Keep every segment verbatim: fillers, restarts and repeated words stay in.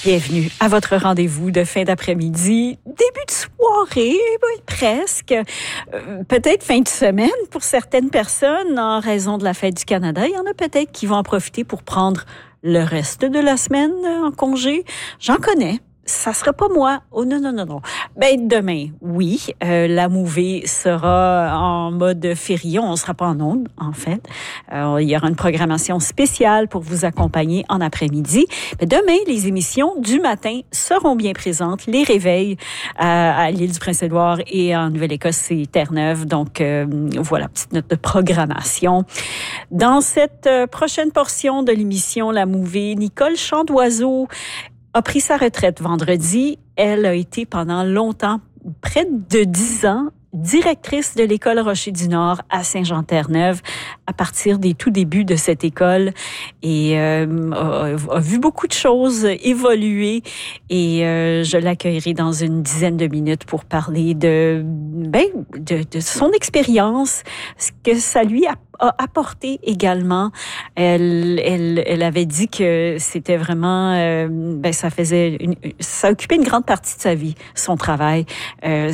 Bienvenue à votre rendez-vous de fin d'après-midi, début de soirée, oui, presque, euh, peut-être fin de semaine pour certaines personnes en raison de la fête du Canada. Il y en a peut-être qui vont en profiter pour prendre le reste de la semaine en congé. J'en connais. Ça sera pas moi. Oh non, non, non, non. Ben, demain, oui, euh, la mouvée sera en mode férié. On ne sera pas en ondes, en fait. Euh, il y aura une programmation spéciale pour vous accompagner en après-midi. Mais demain, les émissions du matin seront bien présentes. Les réveils à, à l'île du Prince-Édouard et en Nouvelle-Écosse, c'est Terre-Neuve. Donc, euh, voilà, petite note de programmation. Dans cette euh, prochaine portion de l'émission La Mouvée, Nicole Chandoiseau a pris sa retraite vendredi. Elle a été pendant longtemps, près de dix ans, directrice de l'école Rocher-du-Nord à Saint-Jean-Terre-Neuve à partir des tout débuts de cette école et euh, a, a vu beaucoup de choses évoluer et euh, je l'accueillerai dans une dizaine de minutes pour parler de, ben, de, de son expérience, ce que ça lui a a apporté également. Elle, elle, elle avait dit que c'était vraiment, euh, ben ça faisait, une, ça occupait une grande partie de sa vie, son travail. Euh,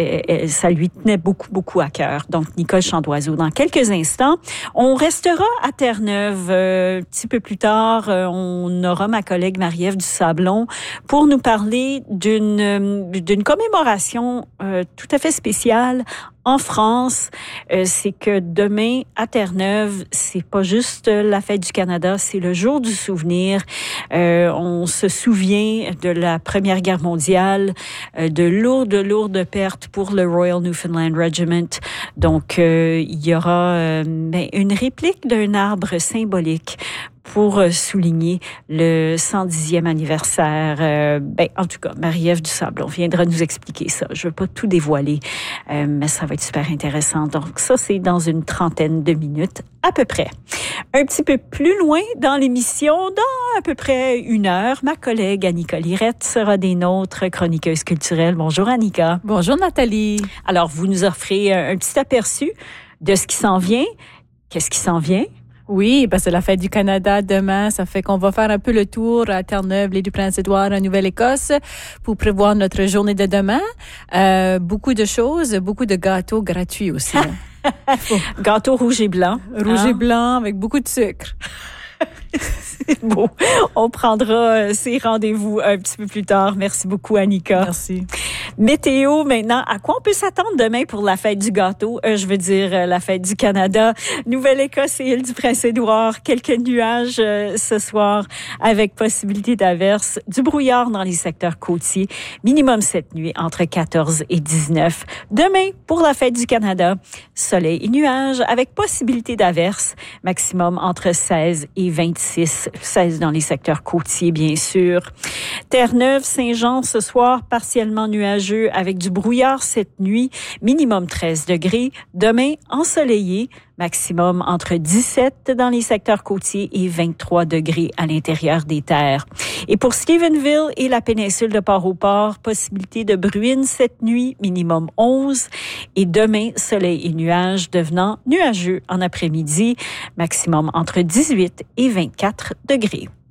ça lui tenait beaucoup, beaucoup à cœur. Donc, Nicole Chandoiseau, dans quelques instants, on restera à Terre-Neuve. Euh, un petit peu plus tard, euh, on aura ma collègue Marie-Ève du Sablon pour nous parler d'une, d'une commémoration euh, tout à fait spéciale en France. Euh, c'est que demain, à Terre-Neuve, c'est pas juste la fête du Canada, c'est le jour du souvenir. Euh, on se souvient de la Première Guerre mondiale, euh, de lourdes, lourdes pertes pour le Royal Newfoundland Regiment. Donc, euh, il y aura euh, ben, une réplique d'un arbre symbolique pour souligner le cent dixième anniversaire. Euh, ben, en tout cas, Marie-Ève du Sablon viendra nous expliquer ça. Je ne veux pas tout dévoiler, euh, mais ça va être super intéressant. Donc, ça, c'est dans une trentaine de minutes à peu près. Un petit peu plus loin dans l'émission, dans à peu près une heure, ma collègue Annika Lirette sera des nôtres, chroniqueuse culturelle. Bonjour, Annika. Bonjour, Nathalie. Alors, vous nous offrez un petit aperçu de ce qui s'en vient. Qu'est-ce qui s'en vient? Oui, parce que la fête du Canada demain, ça fait qu'on va faire un peu le tour à Terre-Neuve, l'île du Prince-Édouard, en Nouvelle-Écosse, pour prévoir notre journée de demain. Euh, beaucoup de choses, beaucoup de gâteaux gratuits aussi. Gâteaux rouge et blanc. Rouge hein? et blanc avec beaucoup de sucre. C'est beau. On prendra ces rendez-vous un petit peu plus tard. Merci beaucoup, Annika. Merci. Météo, maintenant. À quoi on peut s'attendre demain pour la fête du gâteau? Euh, je veux dire, euh, la fête du Canada. Nouvelle-Écosse et île du Prince-Édouard. Quelques nuages euh, ce soir avec possibilité d'averses. Du brouillard dans les secteurs côtiers. Minimum cette nuit entre quatorze et dix-neuf. Demain, pour la fête du Canada, soleil et nuages avec possibilité d'averses. Maximum entre seize et vingt-six. seize dans les secteurs côtiers, bien sûr. Terre-Neuve, Saint-Jean, ce soir, partiellement nuageux avec du brouillard cette nuit. Minimum treize degrés. Demain, ensoleillé. Maximum entre dix-sept dans les secteurs côtiers et vingt-trois degrés à l'intérieur des terres. Et pour Stephenville et la péninsule de Port-au-Port, possibilité de bruine cette nuit, minimum onze. Et demain, soleil et nuages devenant nuageux en après-midi, maximum entre dix-huit et vingt-quatre degrés.